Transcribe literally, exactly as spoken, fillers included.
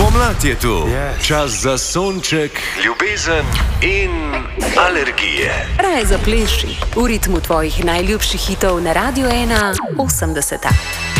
Pomlad je tu, Yes. čas za sonček, ljubezen in alergije. Raj zapleši v ritmu tvojih najljubših hitov na Radio ena osemdeseta.